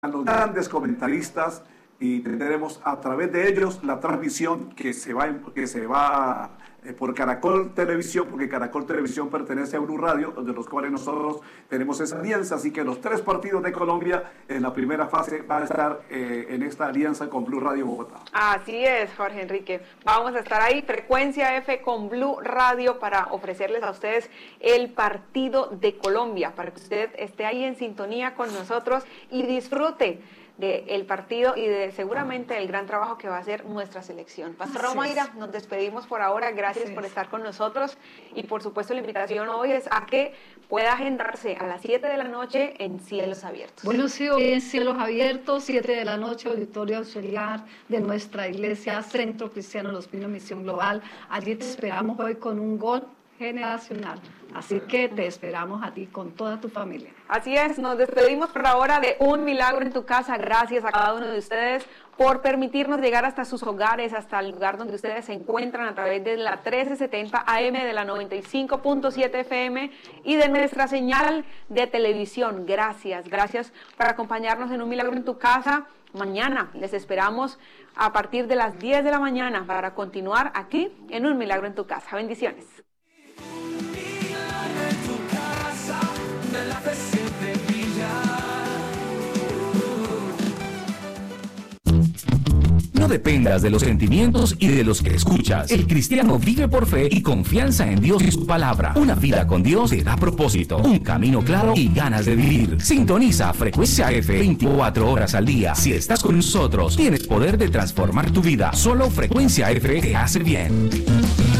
a los grandes comentaristas y tendremos a través de ellos la transmisión que se va por Caracol Televisión, porque Caracol Televisión pertenece a Blue Radio, de los cuales nosotros tenemos esa alianza, así que los 3 partidos de Colombia en la primera fase van a estar en esta alianza con Blue Radio Bogotá. Así es, Jorge Enrique. Vamos a estar ahí, Frecuencia F con Blue Radio, para ofrecerles a ustedes el partido de Colombia, para que usted esté ahí en sintonía con nosotros y disfrute del partido y de seguramente el gran trabajo que va a hacer nuestra selección. Pastor Romaira, nos despedimos por ahora, gracias por estar con nosotros y por supuesto la invitación hoy es a que pueda agendarse a las 7 de la noche en Cielos Abiertos. Bueno, sí, hoy en Cielos Abiertos, 7 de la noche, auditorio auxiliar de nuestra iglesia Centro Cristiano Los Pinos Misión Global. Allí te esperamos hoy con un gol generacional, así que te esperamos a ti con toda tu familia. Así es, nos despedimos por ahora de Un Milagro en tu Casa. Gracias a cada uno de ustedes por permitirnos llegar hasta sus hogares, hasta el lugar donde ustedes se encuentran a través de la 1370 AM, de la 95.7 FM y de nuestra señal de televisión. Gracias por acompañarnos en Un Milagro en tu Casa. Mañana les esperamos a partir de las 10 de la mañana para continuar aquí en Un Milagro en tu Casa. Bendiciones. No dependas de los sentimientos y de los que escuchas. El cristiano vive por fe y confianza en Dios y su palabra. Una vida con Dios te da propósito, un camino claro y ganas de vivir. Sintoniza Frecuencia F 24 horas al día. Si estás con nosotros, tienes poder de transformar tu vida. Solo Frecuencia F te hace bien.